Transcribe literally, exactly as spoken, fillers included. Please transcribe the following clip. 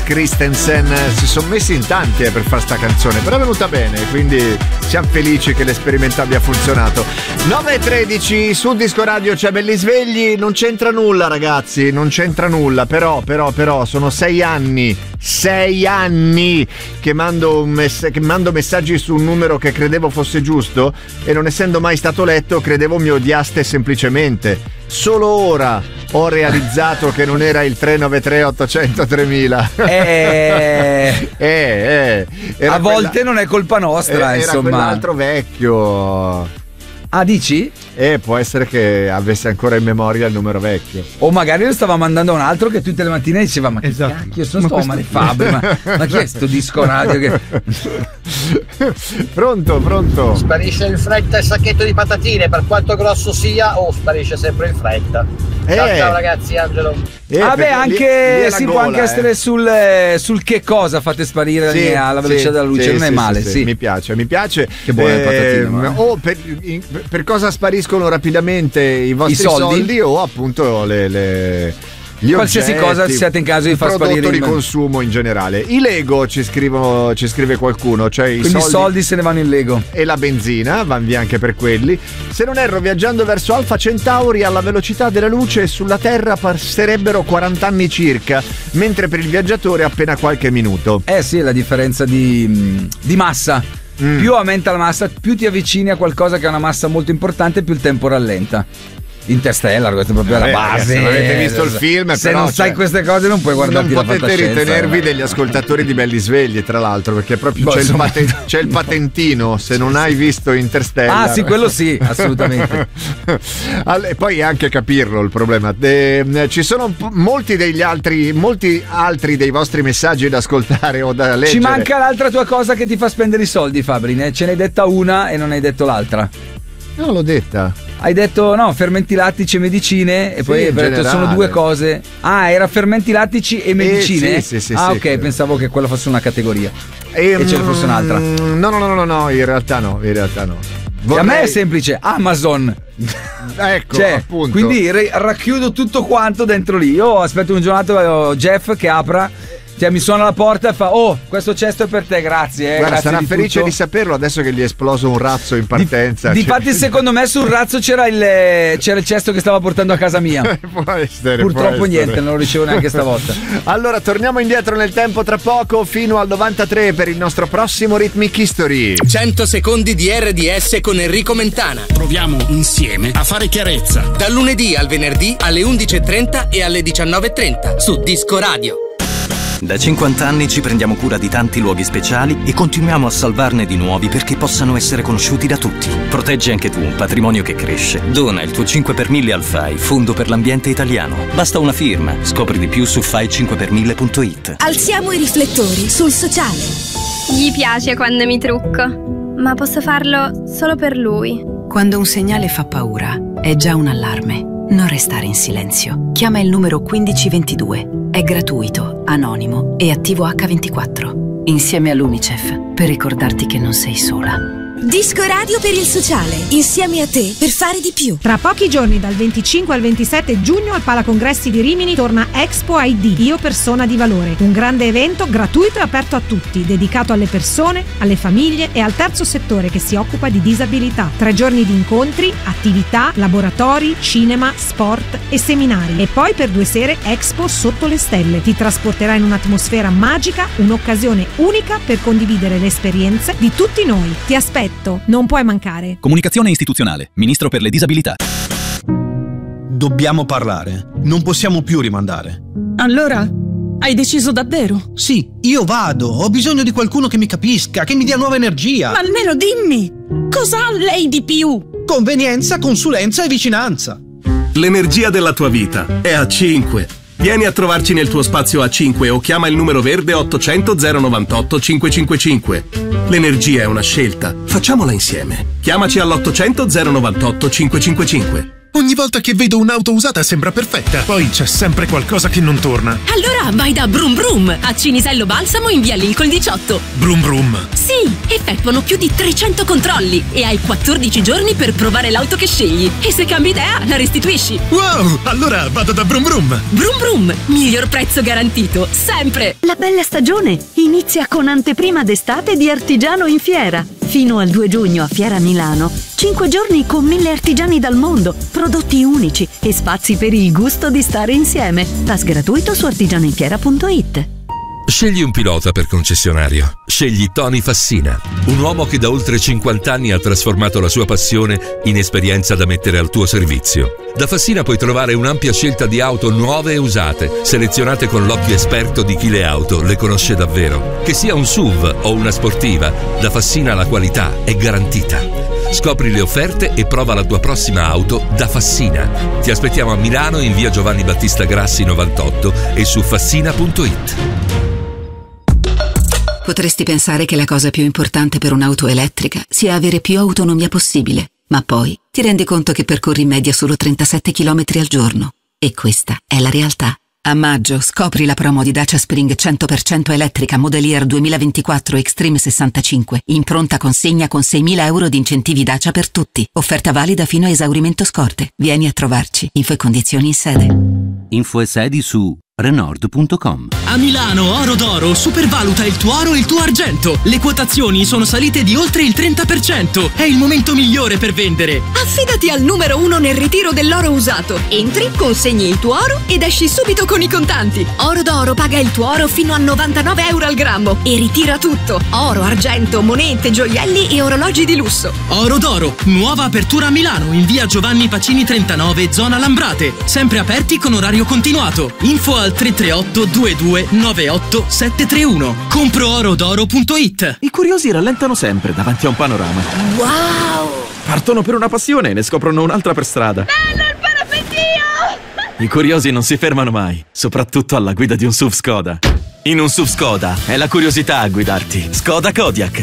Christensen. Si sono messi in tanti eh, per fare sta canzone, però è venuta bene, quindi siamo felici che l'esperimento abbia funzionato. nove e tredici su Disco Radio c'è Belli Svegli. Non c'entra nulla, ragazzi, non c'entra nulla, però però però sono sei anni sei anni che mando, un mess- che mando messaggi su un numero che credevo fosse giusto e, non essendo mai stato letto, credevo mi odiaste semplicemente. Solo ora ho realizzato che non era il tre nove tre ottocento tremila. Eh, eh, eh. Era a volte quella... non è colpa nostra, era insomma. Era quell'altro vecchio. Ah, dici? Eh, può essere che avesse ancora in memoria il numero vecchio. O magari lo stava mandando a un altro che tutte le mattine diceva: ma che esatto. cacchio, sono sto Male Fabri, ma, ma chi è sto Disco Radio che... Pronto, pronto. Sparisce in fretta il sacchetto di patatine, per quanto grosso sia, o oh, sparisce sempre in fretta. Eh. Ciao, ciao ragazzi, Angelo. Eh, ah beh, anche lì, lì si gola, può anche eh. essere sul, sul che cosa fate sparire sì, alla velocità sì, della luce, sì, non è sì, male, sì, sì. sì. Mi piace, mi piace. Che buone eh, patatine. Ma... O per, in, per cosa spariscono rapidamente i vostri I soldi? soldi, o appunto le, le gli qualsiasi oggetti, cosa siate in caso di far prodotto sparire di in... consumo in generale. I Lego ci scrivono, ci scrive qualcuno, cioè i quindi soldi, i soldi se ne vanno in Lego e la benzina van via anche per quelli. Se non erro, viaggiando verso Alfa Centauri alla velocità della luce sulla Terra passerebbero quaranta anni circa, mentre per il viaggiatore appena qualche minuto. Eh sì, la differenza di, di massa. Mm. Più aumenta la massa, più ti avvicini a qualcosa che ha una massa molto importante, più il tempo rallenta. Interstellar, questa è proprio Vabbè, la base. Ragazzi, non avete visto il film, se però, non sai cioè, queste cose non puoi guardarti non la potete fantascienza. ritenervi degli ascoltatori di Belli Svegli, tra l'altro, perché proprio Boh, c'è, il insomma... paten- c'è il patentino se non hai visto Interstellar. Ah sì, quello sì, assolutamente. E poi anche capirlo il problema. De- ci sono p- molti degli altri molti altri dei vostri messaggi da ascoltare o da leggere. Ci manca l'altra tua cosa che ti fa spendere i soldi, Fabri, ne ce n'hai detta una e non hai detto l'altra. No, l'ho detta. Hai detto no, fermenti lattici e medicine, e sì, poi hai detto sono due cose. Ah, era fermenti lattici e medicine? Eh, sì, sì, sì, ah, sì, ok, sì. Pensavo che quella fosse una categoria e, e ce ne fosse un'altra. No, no, no, no, no, in realtà no, in realtà no. Vorrei... A me è semplice, Amazon. Ecco, cioè, appunto. Quindi r- racchiudo tutto quanto dentro lì. Io aspetto un giornato Jeff che apra. Cioè, mi suona alla porta e fa: oh, questo cesto è per te, grazie. Eh, Guarda, grazie sarà di felice tutto. di saperlo adesso che gli è esploso un razzo in partenza. Di, cioè... Difatti, secondo me sul razzo c'era il, c'era il cesto che stava portando a casa mia. Può essere, Purtroppo può essere. niente, non lo ricevo neanche stavolta. Allora, torniamo indietro nel tempo tra poco, fino al novantatré, per il nostro prossimo Rhythmic History. cento secondi di R D S con Enrico Mentana. Proviamo insieme a fare chiarezza. Dal lunedì al venerdì alle undici e trenta e alle diciannove e trenta su Disco Radio. Da cinquanta anni ci prendiamo cura di tanti luoghi speciali e continuiamo a salvarne di nuovi perché possano essere conosciuti da tutti. Proteggi anche tu un patrimonio che cresce. Dona il tuo cinque per mille al F A I, Fondo per l'Ambiente Italiano. Basta una firma. Scopri di più su fai cinque per mille punto it. Alziamo i riflettori sul sociale. Gli piace quando mi trucco, ma posso farlo solo per lui. Quando un segnale fa paura, è già un allarme. Non restare in silenzio. Chiama il numero quindici ventidue. È gratuito, anonimo e attivo acca ventiquattro. Insieme all'UNICEF, per ricordarti che non sei sola. Disco Radio per il sociale, insieme a te per fare di più. Tra pochi giorni, dal venticinque al ventisette giugno, al Palacongressi di Rimini torna Expo I D, Io Persona di Valore, un grande evento gratuito e aperto a tutti, dedicato alle persone, alle famiglie e al terzo settore che si occupa di disabilità. Tre giorni di incontri, attività, laboratori, cinema, sport e seminari. E poi per due sere Expo sotto le stelle. Ti trasporterà in un'atmosfera magica, un'occasione unica per condividere le esperienze di tutti noi. Ti aspetto. Non puoi mancare. Comunicazione istituzionale, Ministro per le disabilità. Dobbiamo parlare. Non possiamo più rimandare. Allora, hai deciso davvero? Sì, io vado. Ho bisogno di qualcuno che mi capisca, che mi dia nuova energia. Ma almeno dimmi, cosa ha lei di più? Convenienza, consulenza e vicinanza. L'energia della tua vita è A cinque. Vieni a trovarci nel tuo spazio A cinque o chiama il numero verde ottocento zero novantotto cinquecentocinquantacinque. L'energia è una scelta, facciamola insieme. Chiamaci all'ottocento zero novantotto cinquecentocinquantacinque. Ogni volta che vedo un'auto usata sembra perfetta. Poi c'è sempre qualcosa che non torna. Allora vai da Brum Brum a Cinisello Balsamo in via Lincoln diciotto. Brum Brum. Sì, effettuano più di trecento controlli e hai quattordici giorni per provare l'auto che scegli. E se cambi idea, la restituisci. Wow, allora vado da Brum Brum. Brum Brum, miglior prezzo garantito, sempre. La bella stagione inizia con anteprima d'estate di Artigiano in Fiera. Fino al due giugno a Fiera Milano. cinque giorni con mille artigiani dal mondo, prodotti unici e spazi per il gusto di stare insieme. Pass gratuito su artigianoinfiera punto it. Scegli un pilota per concessionario. Scegli Tony Fassina, un uomo che da oltre cinquanta anni ha trasformato la sua passione in esperienza da mettere al tuo servizio. Da Fassina puoi trovare un'ampia scelta di auto nuove e usate, selezionate con l'occhio esperto di chi le auto le conosce davvero. Che sia un S U V o una sportiva, da Fassina la qualità è garantita. Scopri le offerte e prova la tua prossima auto da Fassina. Ti aspettiamo a Milano in via Giovanni Battista Grassi novantotto e su fassina punto it. Potresti pensare che la cosa più importante per un'auto elettrica sia avere più autonomia possibile, ma poi ti rendi conto che percorri in media solo trentasette chilometri al giorno. E questa è la realtà. A maggio scopri la promo di Dacia Spring cento per cento elettrica Model Year duemilaventiquattro Extreme sessantacinque, in pronta consegna con seimila euro di incentivi Dacia per tutti. Offerta valida fino a esaurimento scorte. Vieni a trovarci. Info e condizioni in sede. Info e sedi su Renault punto com. A Milano Oro d'Oro supervaluta il tuo oro e il tuo argento. Le quotazioni sono salite di oltre il trenta per cento. È il momento migliore per vendere. Affidati al numero uno nel ritiro dell'oro usato. Entri, consegni il tuo oro ed esci subito con i contanti. Oro d'Oro paga il tuo oro fino a novantanove euro al grammo e ritira tutto. Oro, argento, monete, gioielli e orologi di lusso. Oro d'Oro, nuova apertura a Milano in via Giovanni Pacini trentanove, zona Lambrate. Sempre aperti con orario continuato. Info al tre tre otto due due nove otto sette tre uno. compro oro d'oro punto it. I curiosi rallentano sempre davanti a un panorama. Wow! Partono per una passione e ne scoprono un'altra per strada. Bello il parapettio! I curiosi non si fermano mai, soprattutto alla guida di un S U V Skoda. In un S U V Skoda è la curiosità a guidarti. Skoda Kodiaq,